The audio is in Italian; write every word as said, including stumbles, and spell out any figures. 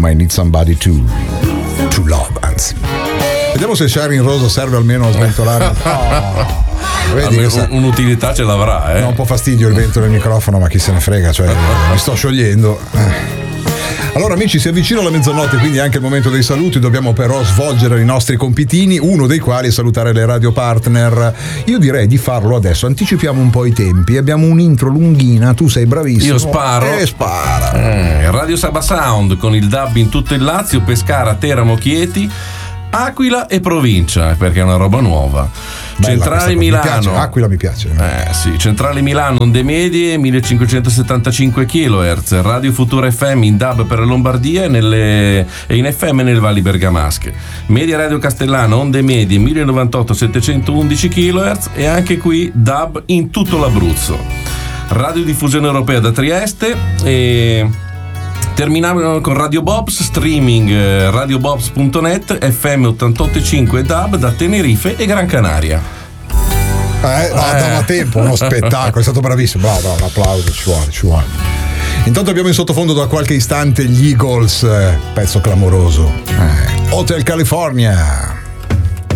ma I Need Somebody to, to Love, anzi. Vediamo se Sharing Rosa serve almeno a sventolare. Oh. Vedi che sa... un'utilità ce l'avrà, eh? Dà un po' fastidio il vento del microfono, ma chi se ne frega, cioè mi sto sciogliendo. Allora amici, si avvicina la mezzanotte, quindi è anche il momento dei saluti. Dobbiamo però svolgere i nostri compitini, uno dei quali è salutare le radio partner. Io direi di farlo adesso, anticipiamo un po' i tempi. Abbiamo un'intro lunghina, tu sei bravissimo. Io sparo. E spara. Eh, Radio Saba Sound con il dub in tutto il Lazio, Pescara, Teramo, Chieti, Aquila e provincia, perché è una roba nuova. Bella, Centrale Milano, mi piace, Aquila mi piace. Eh sì, Centrale Milano, onde medie millecinquecentosettantacinque chilohertz, Radio Futura F M in D A B per la Lombardia e, nelle, e in F M nelle valli bergamasche. Media Radio Castellano, onde medie mille novantotto settecentoundici chilohertz e anche qui D A B in tutto l'Abruzzo. Radio Diffusione Europea da Trieste e terminavano con Radio Bobs, streaming eh, radiobobs punto net, F M ottantotto virgola cinque D A B da Tenerife e Gran Canaria. Eh, no, eh. dava tempo, uno spettacolo, è stato bravissimo, bravo, un applauso, ci vuole, ci vuole. Intanto abbiamo in sottofondo da qualche istante gli Eagles, eh, pezzo clamoroso. Eh, Hotel California.